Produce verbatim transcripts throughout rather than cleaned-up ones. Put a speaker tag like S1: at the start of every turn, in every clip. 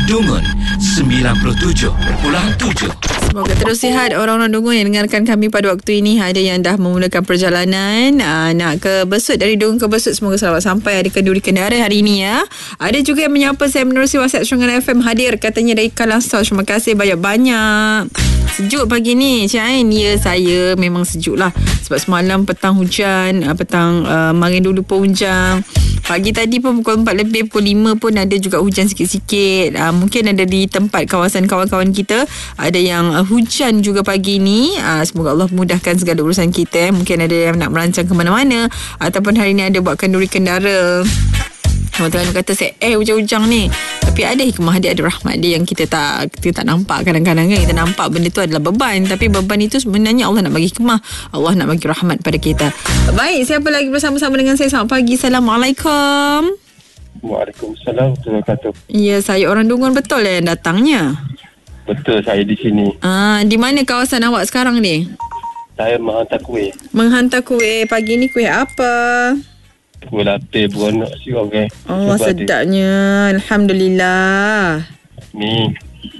S1: Dungun sembilan puluh tujuh perpuluhan tujuh.
S2: Semoga terus sihat orang-orang Dungun yang dengarkan kami pada waktu ini. Ada yang dah memulakan perjalanan aa, nak ke Besut, dari Dungun ke Besut, semoga selamat sampai. Ada kenduri kendara hari ini ya. Ada juga yang menyapa saya menerusi WhatsApp Shongan F M hadir katanya dari Kalasau. Terima kasih banyak-banyak. Sejuk pagi ni Cik Ain. Ya, saya memang sejuk lah sebab semalam petang hujan, petang uh, marin dulu pun hujan. Pagi tadi pun pukul empat lebih, pukul lima pun ada juga hujan sikit-sikit. uh, Mungkin ada di tempat kawasan kawan-kawan kita ada yang uh, hujan juga pagi ni. uh, Semoga Allah mudahkan segala urusan kita. Mungkin ada yang nak merancang ke mana-mana ataupun hari ni ada buat kenduri kendara. Teman-teman kata saya eh hujang-hujang ni, tapi ada hikmah dia, ada rahmat dia yang kita tak kita tak nampak. Kadang-kadang kan kita nampak benda tu adalah beban, tapi beban itu sebenarnya Allah nak bagi hikmah, Allah nak bagi rahmat pada kita. Baik, siapa lagi bersama-sama dengan saya? Selamat pagi. Assalamualaikum.
S3: Waalaikumsalam warahmatullahi wabarakatuh.
S2: Ya, saya orang Dungun betul yang datangnya?
S3: Betul, saya di sini.
S2: Ah, di mana kawasan awak sekarang ni?
S3: Saya menghantar kuih.
S2: Menghantar kuih. Pagi ni kuih apa?
S3: Kuih lapis beronak si orang.
S2: Allah, sedapnya. Alhamdulillah.
S3: Ni.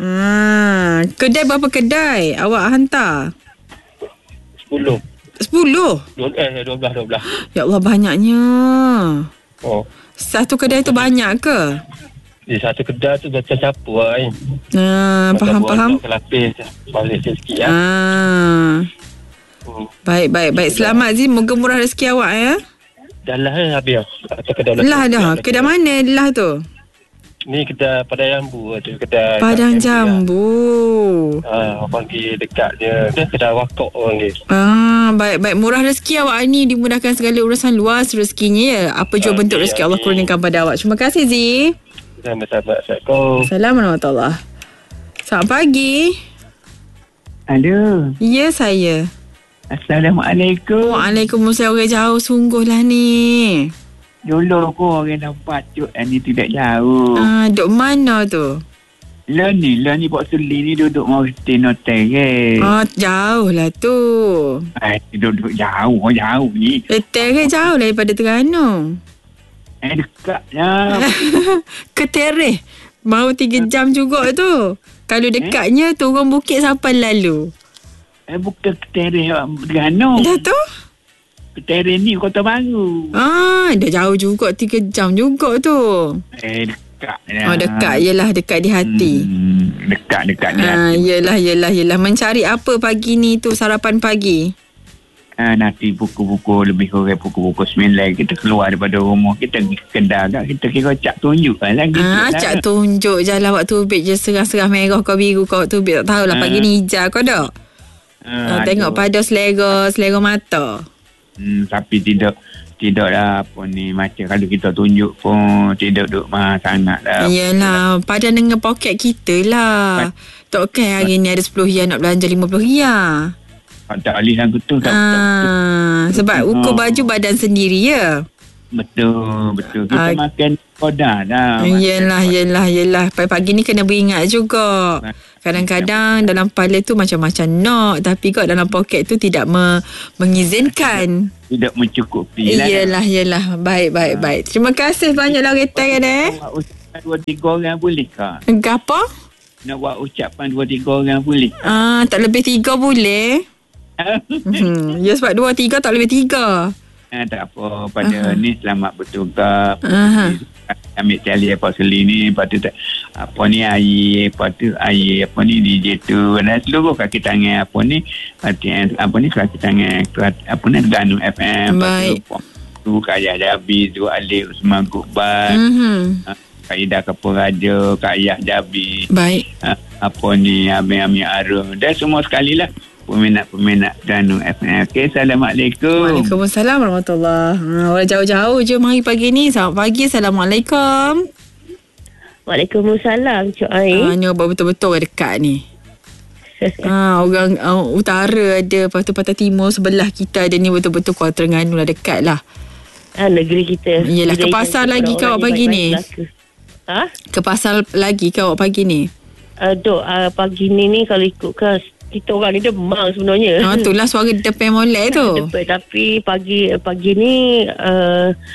S2: Ah, kedai berapa kedai awak hantar?
S3: Sepuluh.
S2: Sepuluh?
S3: Eh, dua belas, dua belas.
S2: Ya Allah, banyaknya.
S3: Oh.
S2: Satu kedai tu banyak ke?
S3: Di satu kedai tu macam campur lah. Eh.
S2: Ah, faham-faham.
S3: Macam lapis. Balik sikit ya.
S2: Ah.
S3: Hmm.
S2: Baik, baik, baik. Selamat Zee. Moga murah rezeki awak ya.
S3: Dah lah eh, habis. Atau kedai
S2: lah dah. Kedai mana lah tu?
S3: Ni kedai Padang Jambu tu. Kedai
S2: Padang Jambu.
S3: Ah, orang panggil dekat dia. Dia kedai wakok orang ni.
S2: Ah, baik, baik. Murah rezeki awak ni, dimudahkan segala urusan, luas rezekinya ya. Apa jua bentuk rezeki Allah kurniakan pada awak. Terima kasih Zee.
S3: Sama-sama. Assalamualaikum.
S2: Assalamualaikum warahmatullahi. Selamat pagi.
S4: Halo.
S2: Ya, saya.
S4: Assalamualaikum.
S2: Waalaikumsalam. Orang jauh sungguh lah ni.
S4: Dulu aku orang nampak cuk ni tidak jauh.
S2: Ah, duk mana tu?
S4: Lah ni, lah ni Pok Seli ni duduk Mauritin Hotel ke.
S2: Ah, jauh lah tu.
S4: Eh, duduk jauh, jauh ni.
S2: Hotel ke jauh daripada Terengganu?
S4: Eh, dekat lah.
S2: Ke Tereh. Mau tiga jam juga tu. Kalau dekatnya, eh? Turun Bukit Sapan lalu.
S4: Eh, bukan Ketereh Terengganu.
S2: Dah tu?
S4: Ketereh ni Kota Baru.
S2: Ah, dah jauh juga. Tiga jam juga tu.
S4: Eh, dekat lah.
S2: Oh, dekat. Yelah, dekat di hati.
S4: Hmm, dekat-dekat di
S2: ah,
S4: hati.
S2: Yelah, yelah, yelah. Mencari apa pagi ni tu, sarapan pagi?
S4: Ah, nanti pukul-pukul lebih kurang pukul-pukul sembilan kita keluar daripada rumah. Kita pergi ke kedai kat. Kita kira cak tunjuk lah. Gitu
S2: ah,
S4: lah.
S2: Cak tunjuk je lah. Waktu ubik je serah-serah merah kau biru kau. Waktu ubik tak tahulah. Ah. Pagi ni hijau kau tak? Ah, tengok pada selera selera mata.
S4: Hmm, tapi tidak tidak lah apa ni, macam kalau kita tunjuk pun tidak duduk mahal sangat lah.
S2: Yelah, padan dengan poket kita lah. Tak kan hari ni ada sepuluh riyal nak belanja lima puluh riyal.
S4: Tak boleh lagu tu. Tak,
S2: ah, tak, sebab ukur baju badan sendiri ya.
S4: Betul, betul. Kita
S2: ah.
S4: makan kodah dah.
S2: Yelah, yelah, yelah. Pagi ni kena beringat juga. Kadang-kadang dalam kepala tu macam-macam nak, tapi kau dalam poket tu tidak me- mengizinkan.
S4: Tidak mencukupi lah.
S2: Yelah, yelah. Baik, baik, ha. baik. Terima kasih banyaklah kereta kan eh.
S4: Nak buat ucapan dua tiga orang boleh ke?
S2: Apa?
S4: Nak buat ucapan dua tiga orang boleh?
S2: Ah, tak lebih tiga boleh. hmm. Ya, sebab dua tiga tak lebih tiga.
S4: Eh, tak apa. Pada uh-huh. ni selamat bertugas.
S2: Uh-huh.
S4: Ambil tali apa seli ni. Lepas tu apa ni air. Lepas tu air apa ni D J tu. Dan seluruh kaki tangan apa ni. Apa ni kaki tangan. Apa ni Terengganu F M.
S2: Baik.
S4: Lepas tu Kak Ayah Jabi tu. Alik Usman Gukban.
S2: Uh-huh.
S4: Kak Ida Kapur Raja. Kak Ayah Jabi.
S2: Baik.
S4: Apa ni Amir-Amir Arum. Dan semua sekali lah. Peminat-peminat Terengganu F M. Okey, Assalamualaikum.
S2: Waalaikumsalam warahmatullahi. Ha, orang jauh-jauh je mari pagi ni. Selamat pagi. Assalamualaikum.
S5: Waalaikumsalam, Cik Ain.
S2: Ha, ni betul-betul orang dekat ni. ha, orang uh, utara ada, lepas tu Pantai Timur sebelah kita ada ni, betul-betul Kuala Terengganu lah, dekat lah.
S5: Ha, negeri kita.
S2: Yelah, ke pasar lagi kau awak pagi ni?
S5: Ha?
S2: Ke pasar lagi kau awak pagi ni?
S5: Uh, dok, uh, pagi ni ni kalau ikut ke kita orang ni demam sebenarnya.
S2: Ha, itulah suara depan molek tu.
S5: Depan, tapi pagi pagi ni uh,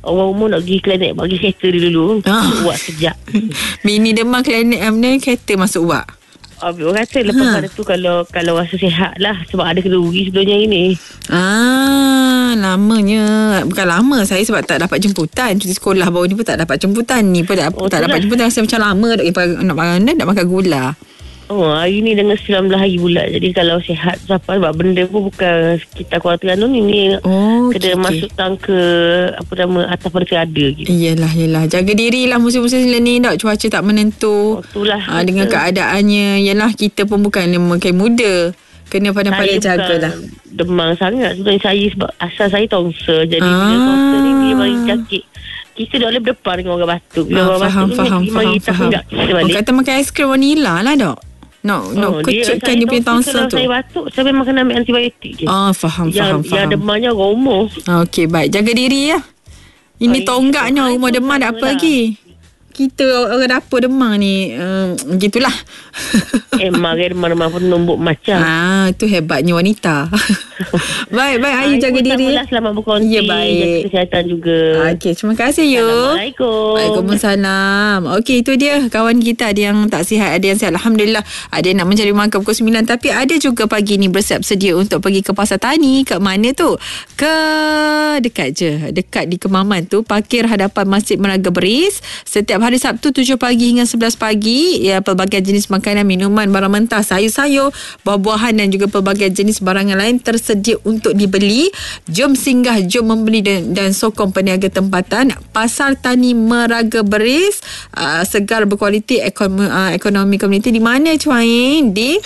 S5: orang umur nak pergi klinik bagi kereta dia dulu.
S2: Ah.
S5: Buat sekejap.
S2: Bini demam klinik amna kereta masuk buat.
S5: Habis orang kata lepas
S2: Ha.
S5: pada tu kalau kalau rasa sihat lah sebab ada kena rugi sebelumnya ini.
S2: Ah, lamanya. Bukan lama saya sebab tak dapat jemputan. Cuti sekolah baru ni pun tak dapat jemputan. Ni pun tak,
S5: Oh,
S2: tak
S5: itulah.
S2: dapat jemputan. Rasa macam lama nak, nak makan nak makan gula.
S5: Oh, hari ni dengan sembilan belas hari pula. Jadi kalau sihat siapa sebab benda pun bukan kita kuat Terengganu ni, ni
S2: Oh,
S5: kena
S2: okey,
S5: masuk tangka apa nama atas pada tiada gitu.
S2: Iyalah, iyalah. Jaga dirilah musim-musim ni dok. Cuaca tak menentu.
S5: Oh, itulah.
S2: Ah, dengan keadaannya. Yalah, kita pun bukan makin muda. Kena pandai-pandai
S5: Saya
S2: jagalah.
S5: bukan demam sangat sebenarnya saya sebab asal saya tonsel. Jadi
S2: Ah.
S5: bila tonsel ni dia mari sakit. Kita dah boleh berdepan dengan orang batuk. Bila
S2: Ah,
S5: orang
S2: faham,
S5: batuk
S2: faham,
S5: ni
S2: faham,
S5: mari tak
S2: faham.
S5: enggak kita
S2: Orang
S5: balik.
S2: kata makan aiskrim vanila lah dok. Nak nak
S5: Oh, dia-
S2: kecutkan
S5: saya
S2: dia punya
S5: tonsel
S2: tonsil
S5: kalau
S2: tu.
S5: saya batuk saya memang kena ambil antibiotik je.
S2: Ah, faham,
S5: yang,
S2: faham,
S5: yang
S2: faham.
S5: demamnya orang umur.
S2: Ah, Okey, baik. Jaga diri ya. Ini
S5: Oh,
S2: tonggaknya
S5: insya-Allah.
S2: rumah demam tak apa
S5: Sama lah.
S2: lagi. Kita orang dapur demam ni um, gitulah.
S5: Eh, mari demam-demam pun nombok macam.
S2: Ah, itu hebatnya wanita. Baik, baik. Ayu
S5: Saya
S2: jaga
S5: pun
S2: diri.
S5: samalah, selamat berkonti.
S2: Ya, baik.
S5: Jaga kesihatan juga.
S2: Okey, terima kasih you.
S5: Assalamualaikum.
S2: Waalaikumsalam. Okey, itu dia kawan kita. Ada yang tak sihat, ada yang sihat. Alhamdulillah. Ada yang nak mencari makan pukul sembilan. Tapi ada juga pagi ni bersiap sedia untuk pergi ke Pasar Tani. Ke mana tu? Ke dekat je. Dekat di Kemaman tu. Parkir hadapan Masjid Meraga Beris. Setiap hari Sabtu tujuh pagi hingga sebelas pagi. Ya, pelbagai jenis makanan, minuman, barang mentah, sayur-sayur, buah-buahan dan juga pelbagai jenis barangan lain tersedia untuk dibeli. Jom singgah, jom membeli dan, dan sokong peniaga tempatan. Pasar Tani Meraga Beris, uh, segar berkualiti, ekonomi, uh, ekonomi komuniti. Di mana cuain? Di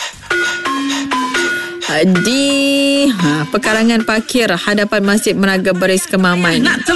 S2: di ha, pekarangan parkir hadapan Masjid Meraga Beris Kemaman.